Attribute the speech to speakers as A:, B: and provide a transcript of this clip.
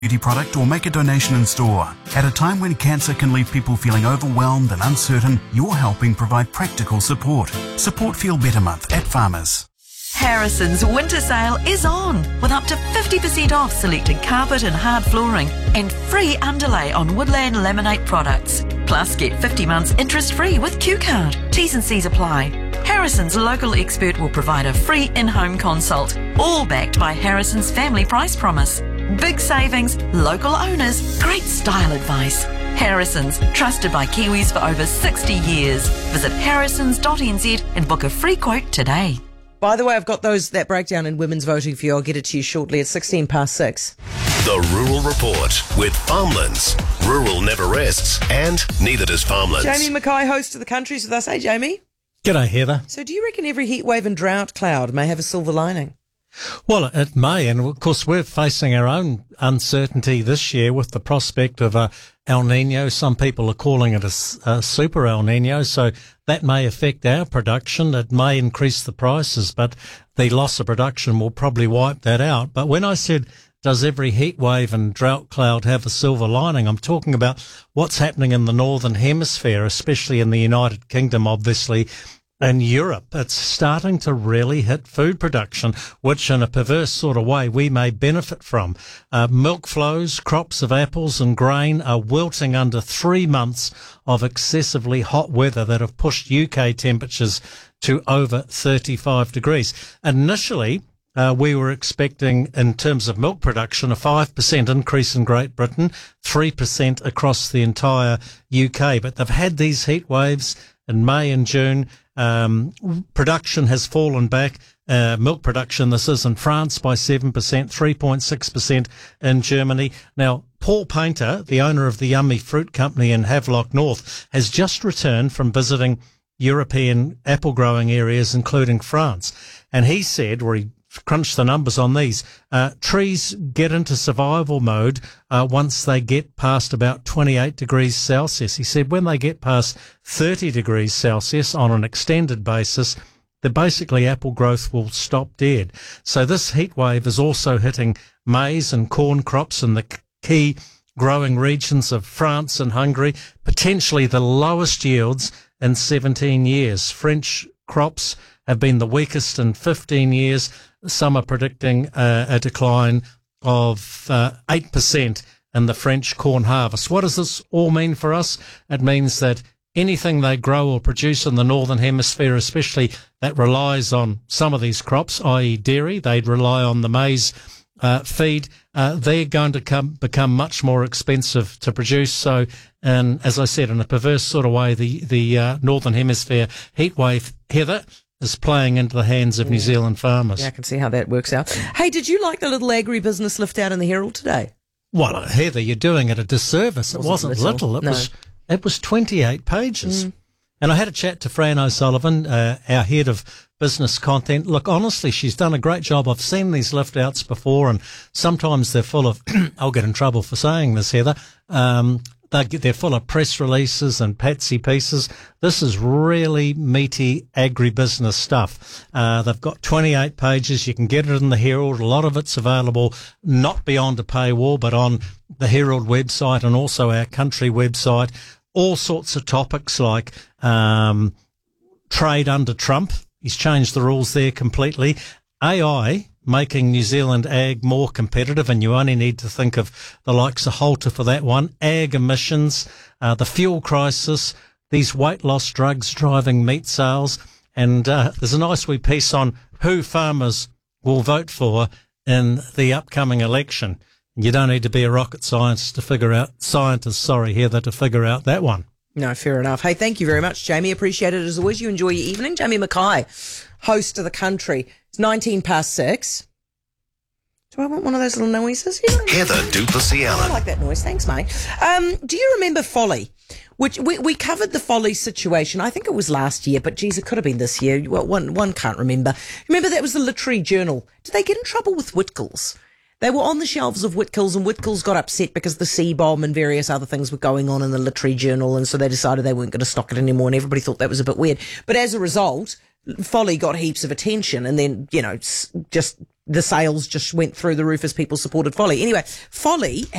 A: beauty product or make a donation in store. At a time when cancer can leave people feeling overwhelmed and uncertain, you're helping provide practical support. Support Feel Better Month at Farmers.
B: Harrison's winter sale is on with up to 50% off selected carpet and hard flooring and free underlay on Woodland Laminate products. Plus get 50 months interest free with Q-Card. T's and C's apply. Harrison's local expert will provide a free in-home consult, all backed by Harrison's family price promise. Big savings, local owners, great style advice. Harrison's, trusted by Kiwis for over 60 years. Visit harrisons.nz and book a free quote today.
C: By the way, I've got that breakdown in women's voting for you. I'll get it to you shortly. It's 6:16.
D: The Rural Report with Farmlands. Rural never rests, and neither does Farmlands.
C: Jamie Mackay, host of The Country's with us. Hey, Jamie.
E: G'day, Heather.
C: So do you reckon every heatwave and drought cloud may have a silver lining?
E: Well, it may, and of course we're facing our own uncertainty this year with the prospect of a El Nino. Some people are calling it a super El Nino, so that may affect our production. It may increase the prices, but the loss of production will probably wipe that out. But when I said, does every heat wave and drought cloud have a silver lining, I'm talking about what's happening in the Northern Hemisphere, especially in the United Kingdom, obviously. In Europe, it's starting to really hit food production, which in a perverse sort of way we may benefit from. Milk flows, crops of apples and grain are wilting under 3 months of excessively hot weather that have pushed UK temperatures to over 35 degrees. Initially, we were expecting, in terms of milk production, a 5% increase in Great Britain, 3% across the entire UK. But they've had these heat waves in May and June. Production has fallen back. Milk production, this is in France, by 7%, 3.6% in Germany. Now, Paul Painter, the owner of the Yummy Fruit Company in Havelock North, has just returned from visiting European apple growing areas, including France. And he said, or he crunched the numbers on these, trees get into survival mode once they get past about 28 degrees Celsius. He said when they get past 30 degrees Celsius on an extended basis, basically apple growth will stop dead. So this heat wave is also hitting maize and corn crops in the key growing regions of France and Hungary, potentially the lowest yields in 17 years. French crops have been the weakest in 15 years. Some are predicting a decline of 8% in the French corn harvest. What does this all mean for us? It means that anything they grow or produce in the Northern Hemisphere, especially that relies on some of these crops, i.e. dairy, they'd rely on the maize feed, they're going to become much more expensive to produce. So, and as I said, in a perverse sort of way, the Northern Hemisphere heat wave, Heather, is playing into the hands of New Zealand farmers.
C: Yeah, I can see how that works out. Hey, did you like the little agribusiness lift out in the Herald today?
E: Well, Heather, you're doing it a disservice. It wasn't little. It was 28 pages. And I had a chat to Fran O'Sullivan, our head of business content. Look, honestly, she's done a great job. I've seen these lift outs before, and sometimes they're full of, I'll get in trouble for saying this, Heather, they're full of press releases and patsy pieces. This is really meaty agribusiness stuff. They've got 28 pages. You can get it in the Herald. A lot of it's available not beyond a paywall, but on the Herald website and also our country website. All sorts of topics like trade under Trump. He's changed the rules there completely. AI making New Zealand ag more competitive, and you only need to think of the likes of Halter for that one. Ag emissions, the fuel crisis, these weight loss drugs driving meat sales, and there's a nice wee piece on who farmers will vote for in the upcoming election. You don't need to be a rocket scientist to figure out that one.
C: No, fair enough. Hey, thank you very much, Jamie. Appreciate it as always. You enjoy your evening. Jamie Mackay, host of The Country. It's 6:19. Do I want one of those little noises?
D: Heather Duplessis Allen.
C: I like that noise. Thanks, mate. Do you remember Folly? Which we covered the Folly situation. I think it was last year, but geez, it could have been this year. Well, one can't remember. Remember that was the Literary Journal. Did they get in trouble with Whitgills? They were on the shelves of Whitgills, and Whitgills got upset because the C-bomb and various other things were going on in the Literary Journal, and so they decided they weren't going to stock it anymore, and everybody thought that was a bit weird. But as a result, Folly got heaps of attention, and then, just the sales just went through the roof as people supported Folly. Anyway, Folly